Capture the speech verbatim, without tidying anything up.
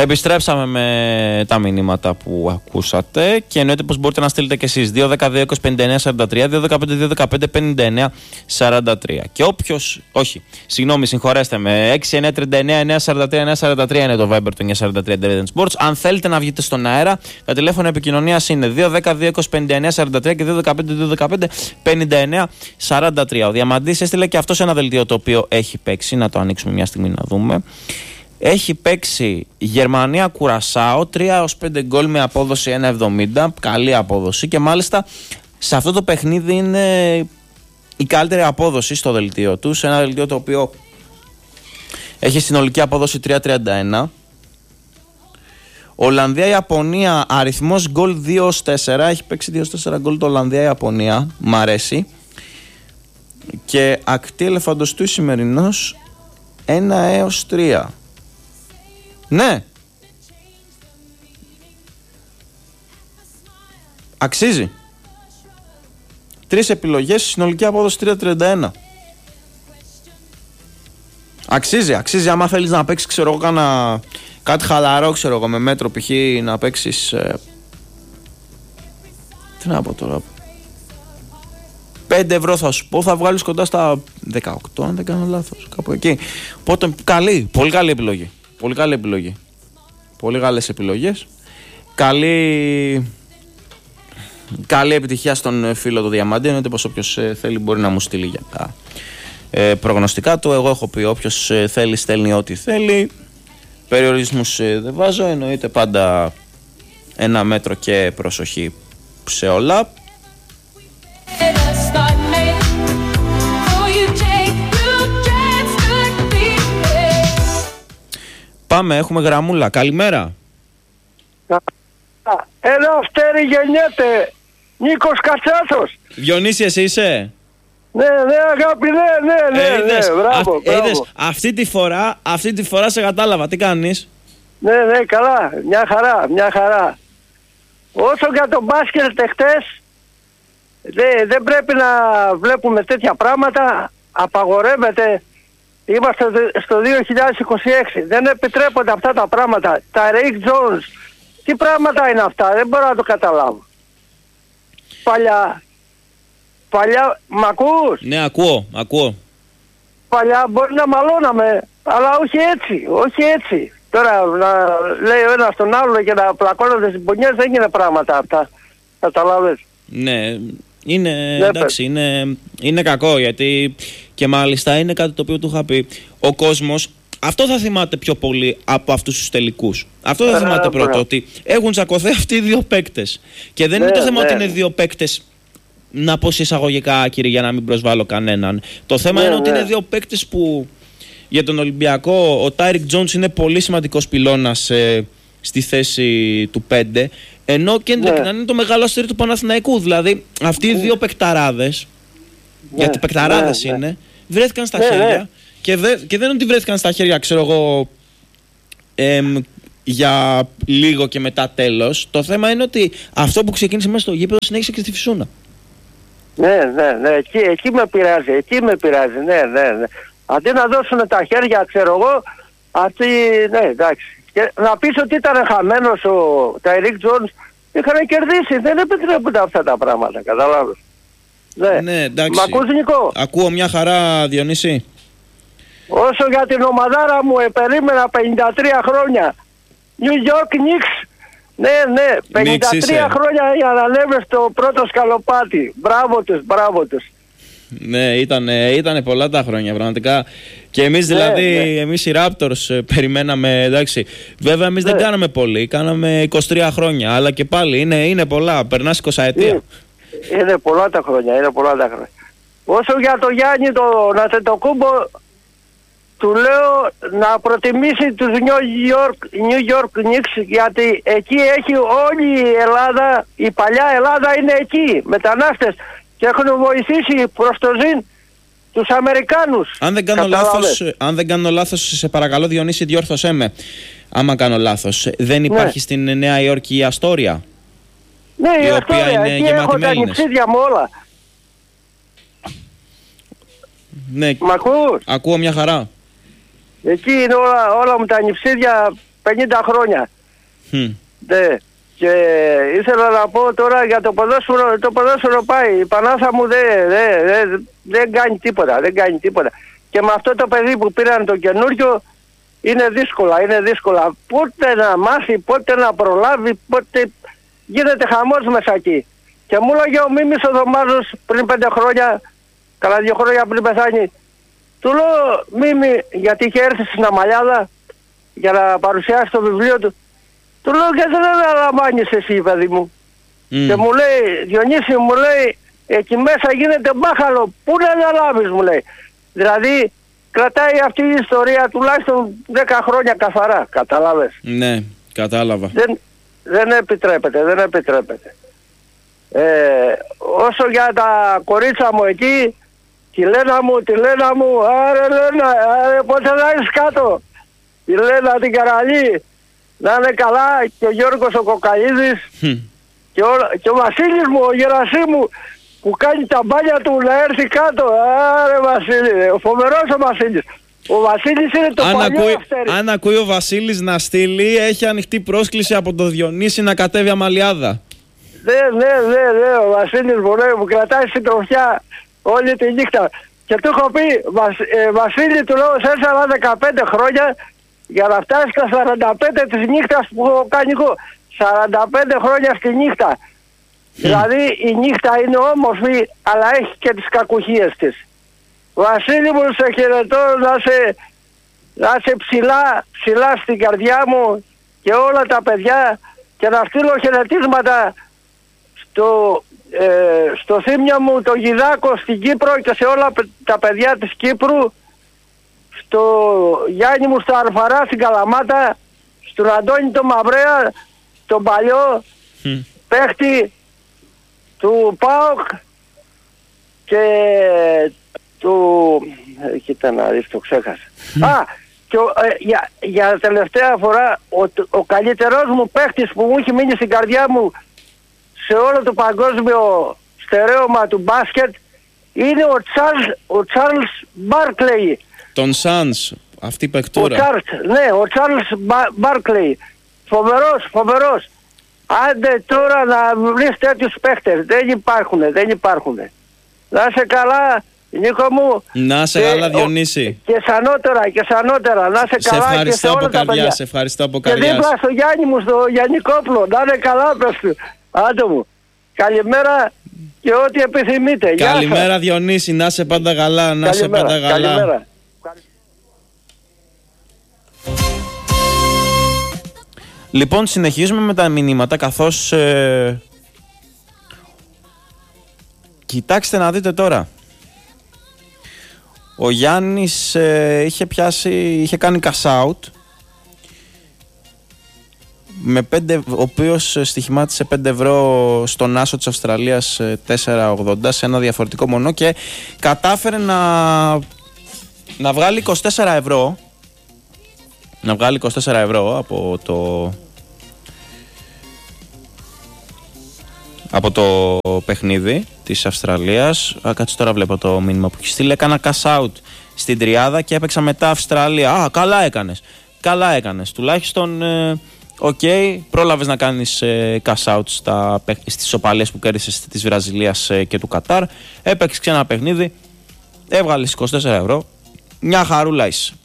Επιστρέψαμε με τα μηνύματα που ακούσατε και εννοείται πως μπορείτε να στείλετε και εσείς δύο δέκα δύο είκοσι πενήντα εννέα σαράντα τρία, δύο δεκαπέντε δύο δεκαπέντε πενήντα εννέα σαράντα τρία. Και όποιος, όχι, συγγνώμη, συγχωρέστε με, έξι εννέα τριάντα εννέα εννέα σαράντα τρία εννέα σαράντα τρία είναι το Viber του εννέα σαράντα τρία Intelligent Sports. Αν θέλετε να βγείτε στον αέρα, τα τηλέφωνα επικοινωνίας είναι δύο δέκα δύο είκοσι πενήντα εννέα σαράντα τρία και δύο δεκαπέντε δύο δεκαπέντε πενήντα εννέα σαράντα τρία. Ο Διαμαντής έστειλε και αυτός ένα δελτίο το οποίο έχει παίξει, να το ανοίξουμε μια στιγμή να δούμε. Έχει παίξει Γερμανία Κουρασάο, τρία έως πέντε γκολ με απόδοση ένα εβδομήντα, καλή απόδοση, και μάλιστα σε αυτό το παιχνίδι είναι η καλύτερη απόδοση στο δελτίο του, σε ένα δελτίο το οποίο έχει συνολική απόδοση τρία τριάντα ένα. Ολλανδία-Ιαπωνία, αριθμός γκολ δύο έως τέσσερα, έχει παίξει δύο έως τέσσερα γκολ το Ολλανδία-Ιαπωνία, μ' αρέσει. Και ακτή ελεφαντοστού σημερινός ένα έως τρία. Ναι. Αξίζει. Τρεις επιλογές, συνολική απόδοση τρία τριάντα ένα. Αξίζει, αξίζει. Άμα θέλεις να παίξεις, ξέρω εγώ, κάνα, κάτι χαλαρό, ξέρω εγώ, με μέτρο π.χ. να παίξεις ε... τι να πω τώρα, πέντε ευρώ θα σου πω, θα βγάλεις κοντά στα δεκαοκτώ, αν δεν κάνω λάθος, κάπου εκεί. Οπότε καλή, πολύ καλή επιλογή. Πολύ καλή επιλογή. Πολύ καλές επιλογές. Καλή... Καλή επιτυχία στον φίλο του Διαμάντη. Εννοείται πως όποιος ε, θέλει μπορεί να μου στείλει για τα ε, προγνωστικά του. Εγώ έχω πει όποιος ε, θέλει στέλνει ό,τι θέλει. Περιορισμούς ε, δεν βάζω. Εννοείται πάντα ένα μέτρο και προσοχή σε όλα. Πάμε, έχουμε γραμμούλα. Καλημέρα. Ένα φτέρι γεννιέται. Νίκος Κατσάθος. Διονύση, εσύ είσαι? Ναι, ναι, αγάπη, ναι, ναι, ναι, ε, είδες, ναι, μπράβο, α, μπράβο. είδες, αυτή τη φορά, αυτή τη φορά σε κατάλαβα. Τι κάνεις? Ναι, ναι, καλά, μια χαρά, μια χαρά. Όσο για τον μπάσκετ εχθές, δεν, δεν πρέπει να βλέπουμε τέτοια πράγματα. Απαγορεύεται. Είμαστε στο δύο χιλιάδες είκοσι έξι. Δεν επιτρέπονται αυτά τα πράγματα. Τα Rick Jones. Τι πράγματα είναι αυτά? Δεν μπορώ να το καταλάβω. Παλιά. Παλιά. Μ' ακούς? Ναι, ακούω, ακούω. Παλιά μπορεί να μαλώναμε. Αλλά όχι έτσι. Όχι έτσι. Τώρα να λέει ο ένας τον άλλο και να πλακώνονται στις πονιές, δεν είναι πράγματα αυτά. Καταλάβες? Ναι. Είναι, εντάξει, είναι, είναι κακό, γιατί και μάλιστα είναι κάτι το οποίο του είχα πει. Ο κόσμος αυτό θα θυμάται πιο πολύ από αυτούς τους τελικούς. Αυτό θα θυμάται πρώτο, ότι έχουν τσακωθεί αυτοί οι δύο παίκτες. Και δεν είναι το θέμα ότι είναι δύο παίκτες, να πω σε εισαγωγικά άκυροι για να μην προσβάλλω κανέναν. Το θέμα είναι ότι είναι δύο παίκτες που για τον Ολυμπιακό ο Τάιρικ Τζόουνς είναι πολύ σημαντικός πυλώνας ε, στη θέση του πέντε. Ενώ και ναι. να είναι το μεγάλο αστέρι του Παναθηναϊκού. Δηλαδή αυτοί οι δύο παικταράδες, ναι. γιατί παικταράδες ναι, είναι, ναι. βρέθηκαν στα ναι, χέρια ναι. Και, δε, και δεν είναι ότι βρέθηκαν στα χέρια, ξέρω εγώ, εμ, για λίγο και μετά τέλος. Το θέμα είναι ότι αυτό που ξεκίνησε μέσα στο γήπεδο συνέχισε και στη Φυσούνα. Ναι, ναι, ναι, εκεί, εκεί με πειράζει, εκεί με πειράζει, ναι, ναι, ναι. Αντί να δώσουν τα χέρια, ξέρω εγώ, αυτοί, ναι, εντάξει. Και να πεις ότι ήταν χαμένος ο Τάιρικ Τζόουνς, είχαν κερδίσει. Δεν επιτρέπονται αυτά τα πράγματα, καταλάβεις. Ναι, ναι, εντάξει. Μ' ακούς, Νικό? Ακούω, μια χαρά, Διονύση. Όσο για την ομαδάρα μου, ε, περίμενα πενήντα τρία χρόνια. New York Knicks. Ναι, ναι, πενήντα τρία χρόνια για να ανέβει στο πρώτο σκαλοπάτι. Μπράβο τους, μπράβο τους. Ναι, ήταν, ήταν πολλά τα χρόνια πραγματικά. Και εμείς δηλαδή, ναι, ναι. εμείς οι Raptors περιμέναμε, εντάξει. Βέβαια εμείς ναι. δεν κάναμε πολύ, κάναμε είκοσι τρία χρόνια. Αλλά και πάλι είναι, είναι πολλά, περνάς είκοσι ετία. Είναι, είναι πολλά τα χρόνια, είναι πολλά τα χρόνια. Όσο για το Γιάννη το Νατετοκούμπο, του λέω να προτιμήσει τους New York, New York Knicks, γιατί εκεί έχει όλη η Ελλάδα, η παλιά Ελλάδα είναι εκεί, μετανάστες, και έχουν βοηθήσει προς το ζήν τους Αμερικάνους. Αν δεν κάνω λάθος, αν δεν κάνω λάθος, σε παρακαλώ Διονύση, διόρθωσέ με, άμα κάνω λάθος, δεν υπάρχει ναι. στην Νέα Υόρκη η Αστόρια? Ναι, η, η Αστόρια, εκεί έχω τα νηψίδια μου όλα. Ναι, μ' ακούς? Ακούω, μια χαρά. Εκεί είναι όλα, όλα μου τα νηψίδια, πενήντα χρόνια. Mm. Ναι. Και ήθελα να πω τώρα για το ποδόσφαιρο, το ποδόσφαιρο πάει. Η Πανάθα μου δεν δε, δε, δε κάνει τίποτα, δεν κάνει τίποτα. Και με αυτό το παιδί που πήραν το καινούριο είναι δύσκολα, είναι δύσκολα. Πότε να μάθει, πότε να προλάβει, πότε γίνεται χαμός μέσα εκεί. Και μου έλεγε ο Μίμης ο Δωμάζος πριν πέντε χρόνια, καλά δύο χρόνια πριν πεθάνει, του λέω Μίμη, γιατί είχε έρθει στην Αμαλιάδα για να παρουσιάσει το βιβλίο του, του λέω γιατί δεν αναλαμβάνεις εσύ παιδί μου. Mm. Και μου λέει, Διονύση μου λέει, εκεί μέσα γίνεται μπάχαλο, πού να αναλάβεις μου λέει. Δηλαδή κρατάει αυτή η ιστορία τουλάχιστον δέκα χρόνια καθαρά, κατάλαβες. Ναι, κατάλαβα. Δεν, δεν επιτρέπεται, δεν επιτρέπεται. Ε, όσο για τα κορίτσα μου εκεί, τη Λένα μου, τη Λένα μου, άρε Λένα, άρε πότε θα είσαι κάτω. Τη Λένα την Καραλή, να είναι καλά, και ο Γιώργος ο Κοκαλίδης hm. και, ο, και ο Βασίλης μου, ο Γερασίμου που κάνει τα μπάνια του να έρθει κάτω. Άρε Βασίλη, ο φοβερός ο Βασίλης. Ο Βασίλης είναι το αν παλιό ακούει, Αστέρι. Αν ακούει ο Βασίλης να στείλει, έχει ανοιχτή πρόσκληση από το Διονύση να κατέβει Αμαλιάδα. Ναι, ναι, ναι, ναι, ο Βασίλης μου, ναι, μου κρατάει συντροφιά όλη τη νύχτα. Και του έχω πει, Βασ, ε, Βασίλη, του λέω, σε έσαι δεκαπέντε χρόνια για να φτάσει στα σαράντα πέντε της νύχτας που έχω κάνει εγώ. σαράντα πέντε χρόνια στη νύχτα. Mm. Δηλαδή η νύχτα είναι όμορφη, αλλά έχει και τις κακουχίες της. Βασίλη μου, σε χαιρετώ, να σε, να σε ψηλά, ψηλά στην καρδιά μου και όλα τα παιδιά, και να στείλω χαιρετίσματα στο, ε, στο θύμιο μου το Γιδάκο στην Κύπρο και σε όλα τα παιδιά της Κύπρου, στο Γιάννη μου στο Αρφαρά στην Καλαμάτα, στον Αντώνη το Μαυρέα, τον παλιό mm. παίχτη του ΠΑΟΚ και του... Ε, κοίτα να δεις, το ξέχασα. Mm. Α, και ο, ε, για, για τελευταία φορά ο, ο καλύτερός μου παίχτης που μου έχει μείνει στην καρδιά μου σε όλο το παγκόσμιο στερέωμα του μπάσκετ είναι ο Τσάρλς, ο Τσάρλς Μπάρκλεϊ. Τον Σάνς, αυτή η παικτούρα. Ο Τσάρλς, ναι, ο Τσάρλς Μπάρκλεϊ. Φοβερός, φοβερός. Άντε τώρα να βρεις τέτοιους παίχτες. Δεν υπάρχουνε, δεν υπάρχουνε. Να είσαι καλά, Νίκο μου. Να είσαι καλά, Διονύση. Και σανότερα, και σανότερα. Να είσαι καλά, σε και σε όλα τα παιδιά. Σε ευχαριστώ από καρδιάς. Και δίπλα στο Γιάννη μου, στο Γιαννικόπλο. Να είναι καλά, πες του. Άντε μου. Καλημέρα και ό,τι επιθυμείτε. Καλημέρα, Διονύση. Να είσαι πάντα καλά. Να είσαι πάντα καλά. Καλημέρα. Λοιπόν, συνεχίζουμε με τα μηνύματα, καθώς ε, κοιτάξτε να δείτε τώρα. Ο Γιάννης ε, είχε πιάσει, είχε κάνει cash out, με πέντε, ο οποίος στοιχημάτισε πέντε ευρώ στον άσο της Αυστραλίας τέσσερα ογδόντα σε ένα διαφορετικό μονό και κατάφερε να, να βγάλει είκοσι τέσσερα ευρώ. Να βγάλει είκοσι τέσσερα ευρώ από το από το παιχνίδι της Αυστραλίας. Α, κάτσε τώρα, βλέπω το μήνυμα που έχει στείλει. Έκανα cash out στην τριάδα και έπαιξα μετά Αυστραλία. Α, καλά έκανες. Καλά έκανες. Τουλάχιστον, οκ, ε, okay, πρόλαβες να κάνεις ε, cash out στα, στις ισοπαλίες που κέρδισες της Βραζιλίας ε, και του Κατάρ. Έπαιξες ξανά παιχνίδι. Έβγαλες είκοσι τέσσερα ευρώ. Μια χαρούλα είσαι.